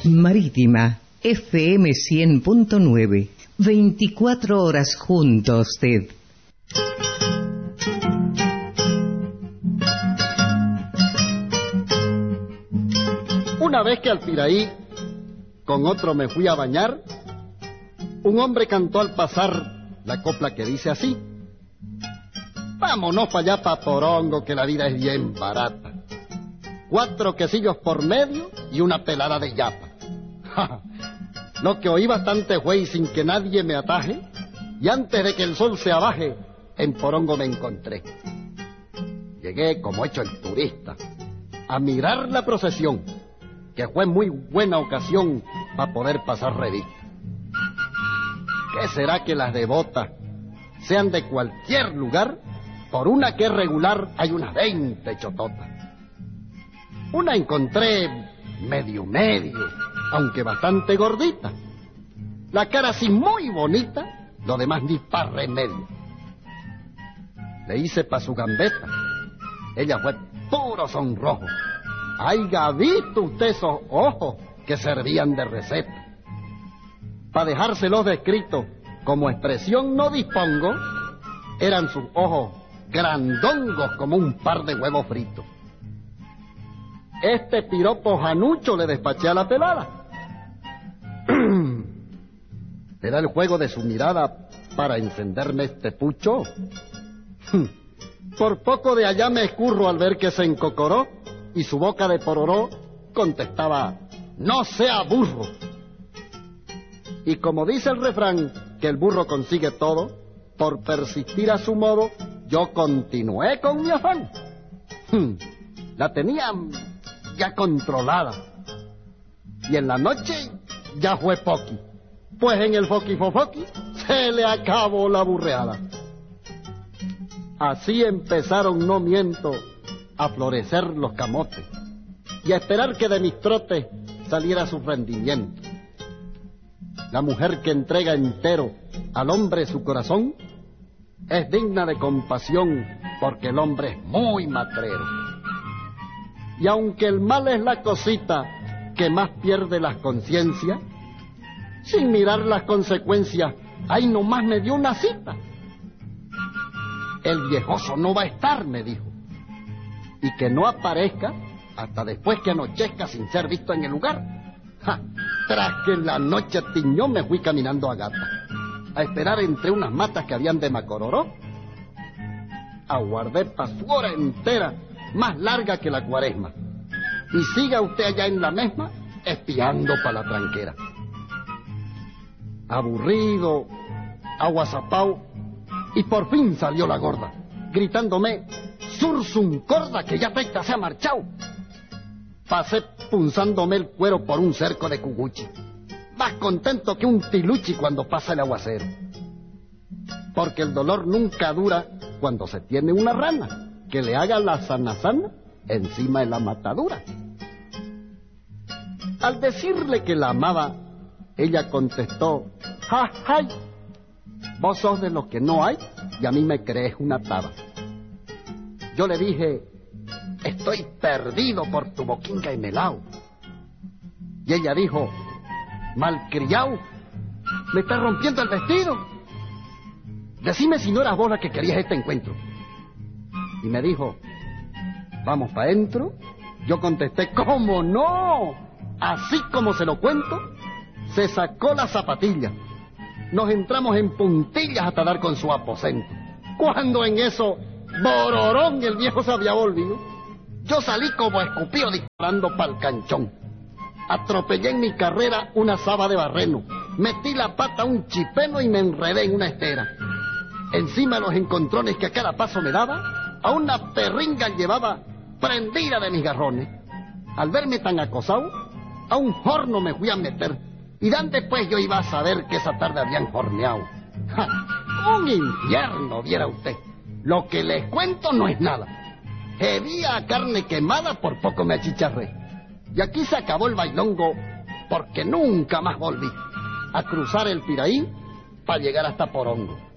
Marítima, FM 100.9. 24 horas junto a usted. Una vez que al Piraí con otro me fui a bañar, un hombre cantó al pasar la copla que dice así: vámonos para allá, pa' Porongo, que la vida es bien barata. 4 quesillos por medio y una pelada de yapa. Lo que oí bastante güey sin que nadie me ataje, y antes de que el sol se abaje, en Porongo me encontré. Llegué como hecho el turista a mirar la procesión, que fue muy buena ocasión para poder pasar revista. ¿Qué será que las devotas sean de cualquier lugar? Por una que es regular hay unas 20 chototas. Una encontré medio, aunque bastante gordita. La cara así muy bonita, lo demás ni pa' remedio. Le hice pa' su gambeta. Ella fue puro sonrojo. Haiga visto usted esos ojos que servían de receta. Pa' dejárselos descritos como expresión no dispongo, eran sus ojos grandongos como un par de huevos fritos. Este piropo janucho le despaché a la pelada. ¿Era el juego de su mirada para encenderme este pucho? Por poco de allá me escurro al ver que se encocoró y su boca de pororó contestaba: no sea burro. Y como dice el refrán que el burro consigue todo, por persistir a su modo, yo continué con mi afán. La tenía ya controlada. Y en la noche ya fue poqui. Pues en el foqui se le acabó la burreada. Así empezaron, no miento, a florecer los camotes y a esperar que de mis trotes saliera su rendimiento. La mujer que entrega entero al hombre su corazón es digna de compasión, porque el hombre es muy matrero. Y aunque el mal es la cosita que más pierde las conciencias, sin mirar las consecuencias, ahí nomás me dio una cita. El viejoso no va a estar, me dijo, y que no aparezca hasta después que anochezca sin ser visto en el lugar. Tras que la noche tiñó, me fui caminando a gata, a esperar entre unas matas que habían de macororó. Aguardé pa' su hora entera, más larga que la cuaresma, y siga usted allá en la misma, espiando pa' la tranquera. Aburrido, aguazapao, y por fin salió la gorda, gritándome: sursum corda, que ya Tecta se ha marchado. Pasé punzándome el cuero por un cerco de cuguchi, más contento que un tiluchi cuando pasa el aguacero. Porque el dolor nunca dura cuando se tiene una rana que le haga la sana encima de la matadura. Al decirle que la amaba, ella contestó: ¡ja, jay! Vos sos de los que no hay y a mí me crees una taba. Yo le dije: estoy perdido por tu boquinga y melao. Y ella dijo: malcriao, me estás rompiendo el vestido. Decime si no eras vos la que querías este encuentro. Y me dijo: vamos pa' dentro. Yo contesté: ¿cómo no? Así como se lo cuento, se sacó la zapatilla. Nos entramos en puntillas hasta dar con su aposento. Cuando en eso, bororón, el viejo se había volvido. Yo salí como escupido disparando pa'l canchón. Atropellé en mi carrera una saba de barreno, metí la pata a un chipeno y me enredé en una estera. Encima de los encontrones que a cada paso me daba, a una perringa llevaba prendida de mis garrones. Al verme tan acosado, a un horno me fui a meter, y dan después yo iba a saber que esa tarde habían horneado. Un infierno, viera usted. Lo que les cuento no es nada. Hebía carne quemada, por poco me achicharré. Y aquí se acabó el bailongo, porque nunca más volví a cruzar el Piraí para llegar hasta Porongo.